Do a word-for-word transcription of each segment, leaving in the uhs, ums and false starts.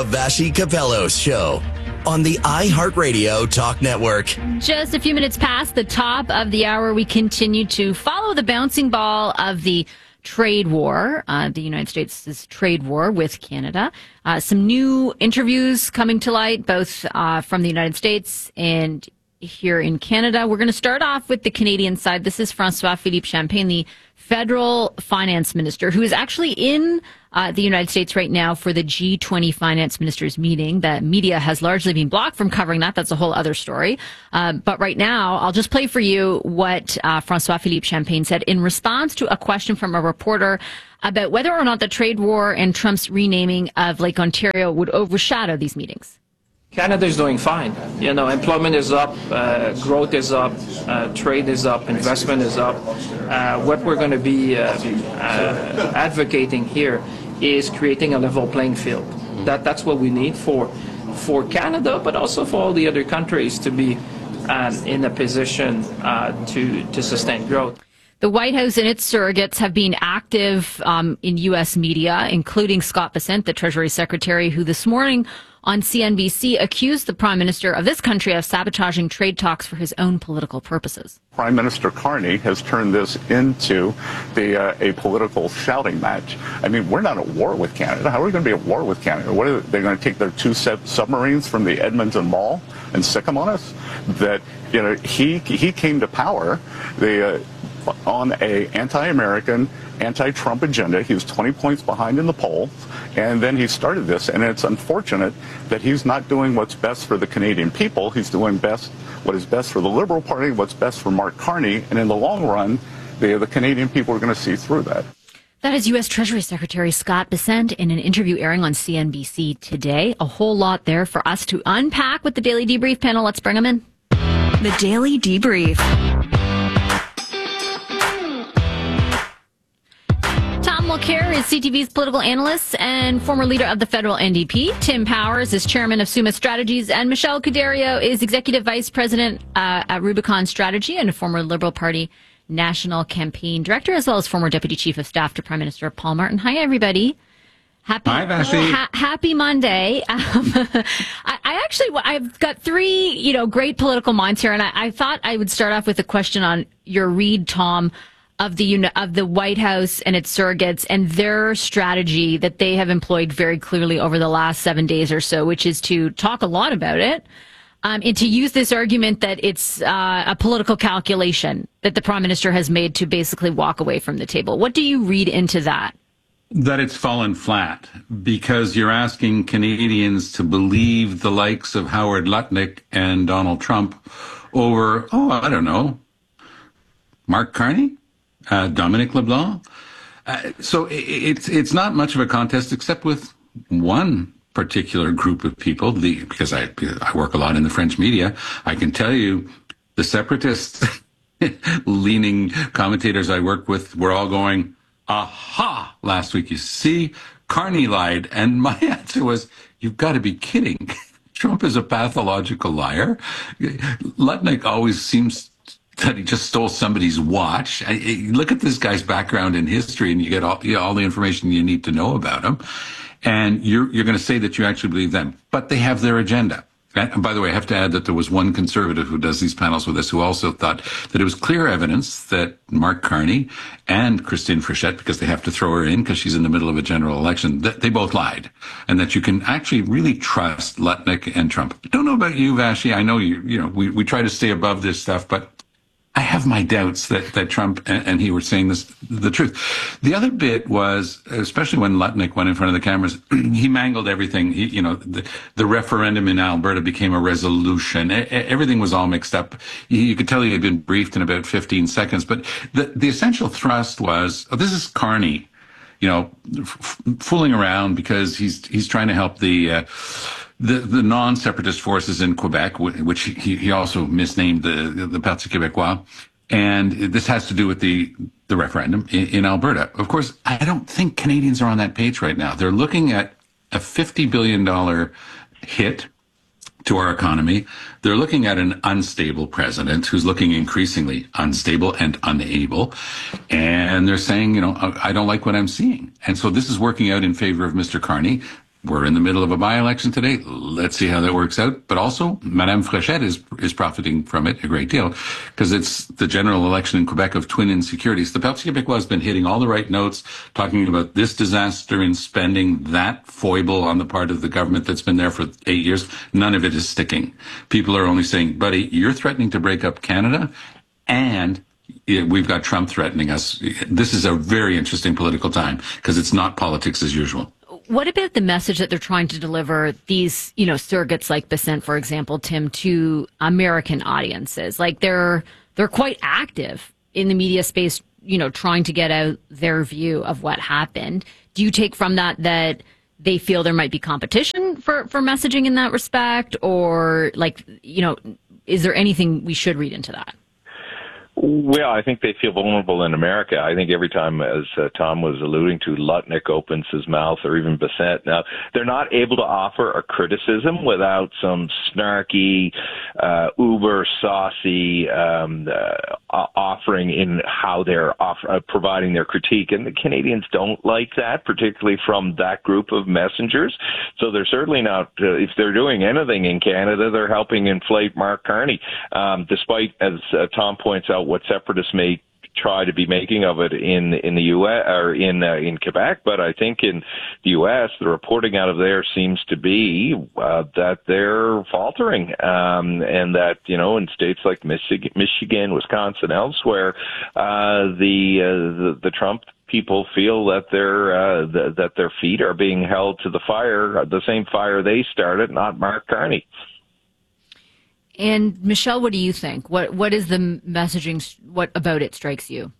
Vassy Capello's show on the iHeartRadio Talk Network. Just a few minutes past the top of the hour, we continue to follow the bouncing ball of the trade war, uh, the United States' trade war with Canada. Uh, some new interviews coming to light, both uh, from the United States and here in Canada. We're going to start off with the Canadian side. This is François-Philippe Champagne, the federal finance minister, who is actually in uh, the United States right now for the G twenty finance ministers meeting. The media has largely been blocked from covering that. That's a whole other story. Uh, but right now, I'll just play for you what uh, François-Philippe Champagne said in response to a question from a reporter about whether or not the trade war and Trump's renaming of Lake Ontario would overshadow these meetings. Canada is doing fine. You know, employment is up, uh, growth is up, uh, trade is up, investment is up. Uh, what we're going to be uh, uh, advocating here is creating a level playing field. That that's what we need for for Canada, but also for all the other countries to be um, in a position uh, to to sustain growth. The White House and its surrogates have been active um, in U S media, including Scott Bessent, the Treasury Secretary, who this morning on C N B C accused the Prime Minister of this country of sabotaging trade talks for his own political purposes. Prime Minister Carney has turned this into the, uh, a political shouting match. I mean, we're not at war with Canada. How are we going to be at war with Canada? What are they going to take their two sub- submarines from the Edmonton Mall and stick them on us? That, you know, he he came to power the, uh, on a anti-American, anti-Trump agenda. He was twenty points behind in the polls, and then he started this, and it's unfortunate that he's not doing what's best for the Canadian people. He's doing best what is best for the Liberal Party, what's best for Mark Carney, and in the long run, the, the Canadian people are going to see through that. That is U S Treasury Secretary Scott Bessent in an interview airing on C N B C today. A whole lot there for us to unpack with the Daily Debrief panel. Let's bring them in. The Daily Debrief. Tom Mulcair is C T V's political analyst and former leader of the federal N D P. Tim Powers is chairman of Summa Strategies, and Michelle Cuderio is executive vice president uh, at Rubicon Strategy and a former Liberal Party national campaign director, as well as former deputy chief of staff to Prime Minister Paul Martin. Hi, everybody. Happy, Hi, Vassy. ha- happy Monday. Um, I, I actually, I've got three, you know, great political minds here, and I, I thought I would start off with a question on your read, Tom, of the of the White House and its surrogates and their strategy that they have employed very clearly over the last seven days or so, which is to talk a lot about it um, and to use this argument that it's uh, a political calculation that the Prime Minister has made to basically walk away from the table. What do you read into that? That it's fallen flat because you're asking Canadians to believe the likes of Howard Lutnick and Donald Trump over, oh, I don't know, Mark Carney? Uh, Dominic LeBlanc. Uh, so it, it's it's not much of a contest except with one particular group of people. The because I I work a lot in the French media, I can tell you the separatist leaning commentators I work with were all going, aha, last week. You see, Carney lied. And my answer was, you've got to be kidding. Trump is a pathological liar. Lutnick always seems that he just stole somebody's watch. I, I, look at this guy's background and history, and you get all, you know, all the information you need to know about him. And you're you're going to say that you actually believe them. But they have their agenda. And by the way, I have to add that there was one conservative who does these panels with us who also thought that it was clear evidence that Mark Carney and Christine Frechette, because they have to throw her in because she's in the middle of a general election, that they both lied. And that you can actually really trust Lutnick and Trump. I don't know about you, Vassy. I know you, you know, we, we try to stay above this stuff, but I have my doubts that, that Trump and, and he were saying this, the truth. The other bit was, especially when Lutnick went in front of the cameras, he mangled everything. He, you know, the, the referendum in Alberta became a resolution. E- everything was all mixed up. You, you could tell he had been briefed in about fifteen seconds. But the, the essential thrust was, oh, this is Carney, you know, f- fooling around because he's, he's trying to help the, uh, The, the non-separatist forces in Quebec, which he, he also misnamed the, the Parti Québécois. And this has to do with the, the referendum in, in Alberta. Of course, I don't think Canadians are on that page right now. They're looking at a fifty billion dollars hit to our economy. They're looking at an unstable president who's looking increasingly unstable and unable. And they're saying, you know, I don't like what I'm seeing. And so this is working out in favor of Mister Carney. we're in the middle of a by-election today. Let's see how that works out. But also, Madame Fréchette is is profiting from it a great deal because it's the general election in Quebec of twin insecurities. The Parti Québécois has been hitting all the right notes, talking about this disaster in spending, that foible on the part of the government that's been there for eight years. None of it is sticking. People are only saying, buddy, you're threatening to break up Canada, and we've got Trump threatening us. This is a very interesting political time because it's not politics as usual. What about the message that they're trying to deliver, these, you know, surrogates like Besant, for example, Tim, to American audiences? Like they're they're quite active in the media space, you know, trying to get out their view of what happened. Do you take from that that they feel there might be competition for, for messaging in that respect? Or like, you know, is there anything we should read into that? Well, I think they feel vulnerable in America. I think every time, as uh, Tom was alluding to, Lutnick opens his mouth, or even Besant, now they're not able to offer a criticism without some snarky, uh, uber saucy um, uh, offering in how they're off- uh, providing their critique. And the Canadians don't like that, particularly from that group of messengers. So they're certainly not, uh, if they're doing anything in Canada, they're helping inflate Mark Carney, um, despite, as uh, Tom points out, what separatists may try to be making of it in in the U S or in uh, in Quebec, but I think in the U S the reporting out of there seems to be uh, that they're faltering, um, and that, you know, in states like Michigan, Michigan, Wisconsin, elsewhere, uh, the, uh, the the Trump people feel that their uh, th- that their feet are being held to the fire, the same fire they started, not Mark Carney. And Michelle, what do you think? What what is the messaging? What about it strikes you?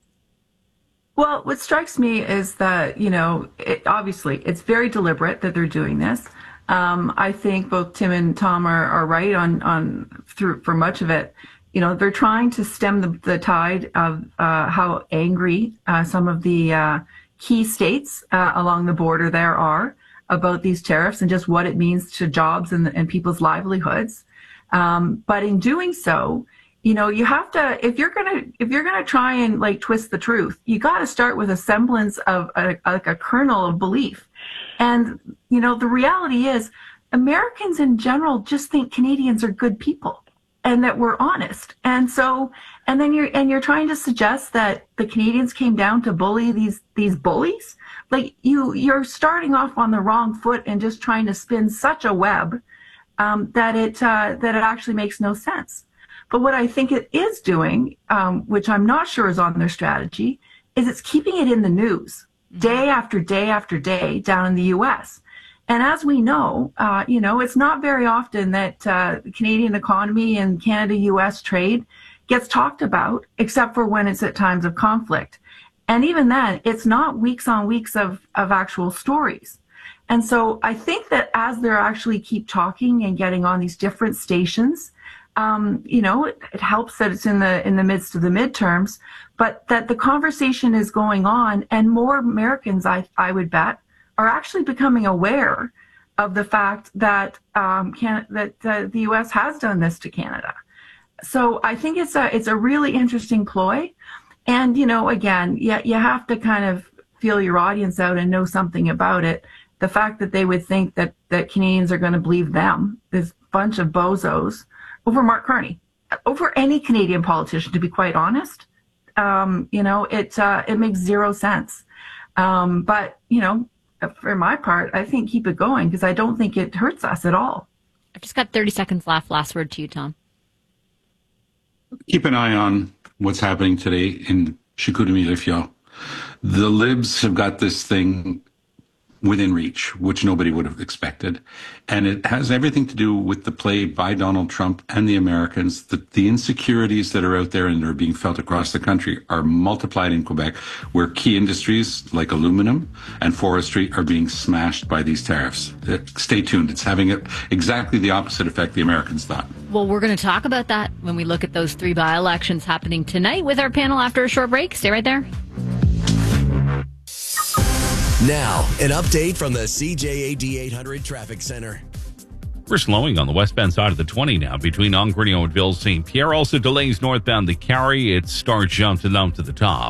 Well, what strikes me is that, you know, it, obviously it's very deliberate that they're doing this. Um, I think both Tim and Tom are, are right on on through for much of it. You know, they're trying to stem the, the tide of uh, how angry uh, some of the uh, key states uh, along the border there are about these tariffs and just what it means to jobs and, and people's livelihoods. Um, but in doing so, you know, you have to, if you're going to, if you're going to try and like twist the truth, you got to start with a semblance of a, like a kernel of belief. And, you know, the reality is Americans in general just think Canadians are good people and that we're honest. And so, and then you're, and you're trying to suggest that the Canadians came down to bully these, these bullies. Like you, you're starting off on the wrong foot and just trying to spin such a web Um, that it uh, that it actually makes no sense. But what I think it is doing, um, which I'm not sure is on their strategy, is it's keeping it in the news day after day after day down in the U S. And as we know, uh, you know, it's not very often that uh, the Canadian economy and Canada-U S trade gets talked about, except for when it's at times of conflict. And even then, it's not weeks on weeks of, of actual stories. And so I think that as they're actually keep talking and getting on these different stations, um, you know, it, it helps that it's in the in the midst of the midterms, but that the conversation is going on, and more Americans, I I would bet, are actually becoming aware of the fact that um, can, that uh, the U S has done this to Canada. So I think it's a it's a really interesting ploy, and you know, again, yeah, you have to kind of feel your audience out and know something about it. The fact that they would think that, that Canadians are going to believe them, this bunch of bozos, over Mark Carney, over any Canadian politician, to be quite honest, um, you know, it uh, it makes zero sense. Um, but, you know, for my part, I think keep it going because I don't think it hurts us at all. I've just got thirty seconds left. Last word to you, Tom. Keep an eye on what's happening today in Chicoutimi-Rivière. The Libs have got this thing within reach, which nobody would have expected. And it has everything to do with the play by Donald Trump and the Americans. The, the insecurities that are out there and are being felt across the country are multiplied in Quebec, where key industries like aluminum and forestry are being smashed by these tariffs. Uh, stay tuned. It's having a, exactly the opposite effect the Americans thought. Well, we're going to talk about that when we look at those three by-elections happening tonight with our panel after a short break. Stay right there. Now, an update from the C J A D eight hundred Traffic Center. We're slowing on the westbound side of the twenty now between Ongrenio and Ville Saint Pierre. Also delays northbound the Carry. It starts Jean Talon to the top.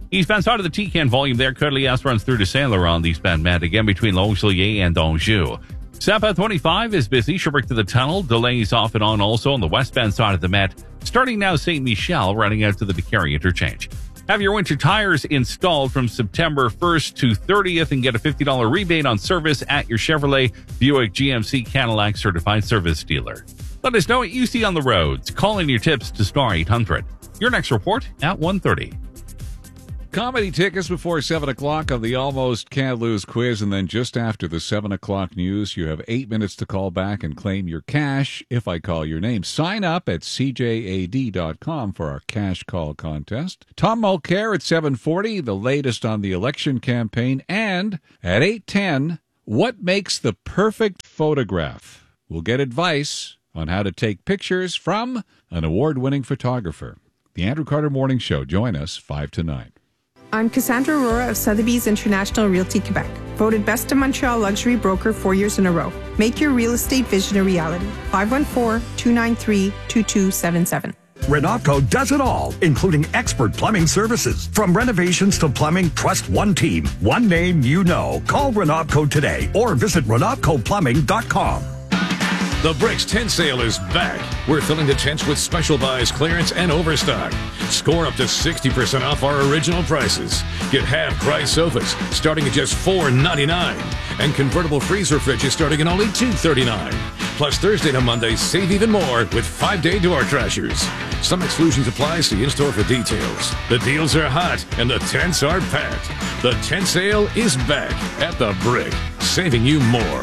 Eastbound side of the T-Can volume there. Côte-Liesse runs through to Saint-Laurent. The eastbound Met again between Longueuil and Anjou. Southbound twenty-five is busy. Sherbrooke to the tunnel. Delays off and on also on the westbound side of the Met. Starting now Saint Michel, running out to the DeCarry interchange. Have your winter tires installed from September first to thirtieth and get a fifty dollars rebate on service at your Chevrolet, Buick, G M C, Cadillac certified service dealer. Let us know what you see on the roads. Call in your tips to star eight hundred. Your next report at one thirty. Comedy tickets before seven o'clock on the Almost Can't Lose quiz, and then just after the seven o'clock news, you have eight minutes to call back and claim your cash if I call your name. Sign up at c j a d dot com for our cash call contest. Tom Mulcair at seven forty, the latest on the election campaign, and at eight ten, what makes the perfect photograph? We'll get advice on how to take pictures from an award-winning photographer. The Andrew Carter Morning Show. Join us five to nine. I'm Cassandra Aurora of Sotheby's International Realty Quebec, voted Best of Montreal Luxury Broker four years in a row. Make your real estate vision a reality. five one four, two nine three, two two seven seven. Renopco does it all, including expert plumbing services. From renovations to plumbing, trust one team, one name you know. Call Renopco today or visit renopco plumbing dot com. The Bricks tent sale is back. We're filling the tents with special buys, clearance, and overstock. Score up to sixty percent off our original prices. Get half-price sofas starting at just four ninety-nine, and convertible freezer fridges starting at only two thirty-nine. Plus Thursday to Monday, save even more with five-day door crashers. Some exclusions apply. See in-store for details. The deals are hot and the tents are packed. The tent sale is back at the Brick, saving you more.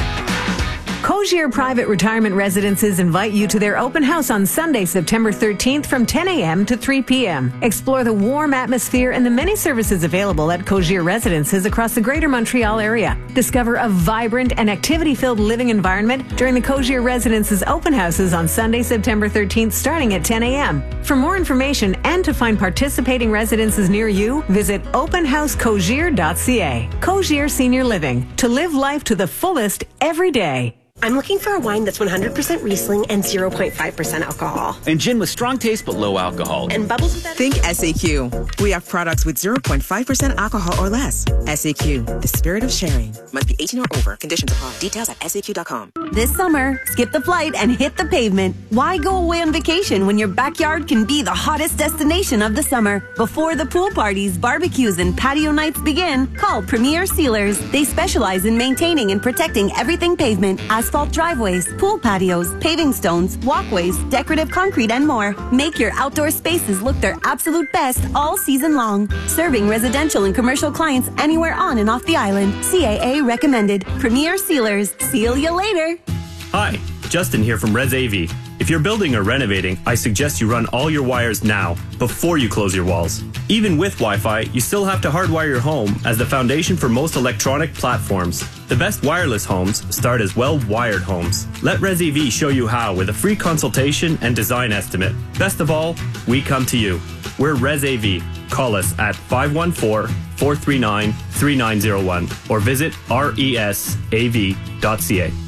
Cogir Private Retirement Residences invite you to their open house on Sunday, September thirteenth from ten a.m. to three p.m. Explore the warm atmosphere and the many services available at Cogir Residences across the Greater Montreal area. Discover a vibrant and activity-filled living environment during the Cogir Residences open houses on Sunday, September thirteenth, starting at ten a.m. For more information and to find participating residences near you, visit open house cogir dot c a. Cogir Senior Living. To live life to the fullest every day. I'm looking for a wine that's one hundred percent Riesling and zero point five percent alcohol. And gin with strong taste but low alcohol. And bubbles with that. Think S A Q. We have products with zero point five percent alcohol or less. S A Q, the spirit of sharing. Must be eighteen or over. Conditions apply. Details at S A Q dot com. This summer, skip the flight and hit the pavement. Why go away on vacation when your backyard can be the hottest destination of the summer? Before the pool parties, barbecues, and patio nights begin, call Premier Sealers. They specialize in maintaining and protecting everything pavement, asphalt driveways, pool patios, paving stones, walkways, decorative concrete, and more. Make your outdoor spaces look their absolute best all season long. Serving residential and commercial clients anywhere on and off the island. C A A recommended. Premier Sealers. Seal you later. Hi, Justin here from Res A V. If you're building or renovating, I suggest you run all your wires now, before you close your walls. Even with Wi-Fi, you still have to hardwire your home as the foundation for most electronic platforms. The best wireless homes start as well-wired homes. Let Res A V show you how with a free consultation and design estimate. Best of all, we come to you. We're Res A V. Call us at five one four, four three nine, three nine zero one or visit resav dot c a.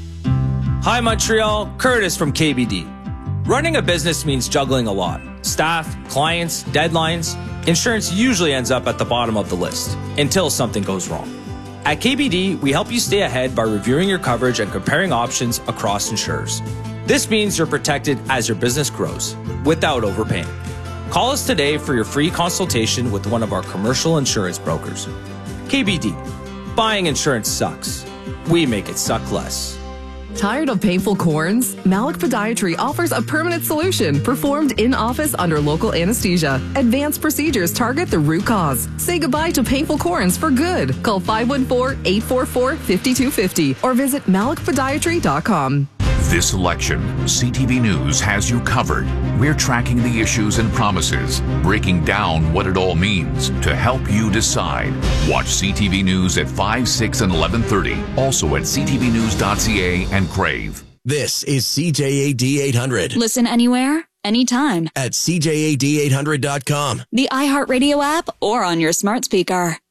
Hi Montreal, Curtis from K B D. Running a business means juggling a lot. Staff, clients, deadlines. Insurance usually ends up at the bottom of the list until something goes wrong. At K B D, we help you stay ahead by reviewing your coverage and comparing options across insurers. This means you're protected as your business grows without overpaying. Call us today for your free consultation with one of our commercial insurance brokers. K B D. Buying insurance sucks. We make it suck less. Tired of painful corns? Malik Podiatry offers a permanent solution performed in-office under local anesthesia. Advanced procedures target the root cause. Say goodbye to painful corns for good. Call five one four, eight four four, five two five zero or visit malik podiatry dot com. This election, C T V News has you covered. We're tracking the issues and promises, breaking down what it all means to help you decide. Watch C T V News at five, six, and eleven thirty. Also at c t v news dot c a and Crave. This is C J A D eight hundred. Listen anywhere, anytime. At c j a d eight hundred dot com. The iHeartRadio app or on your smart speaker.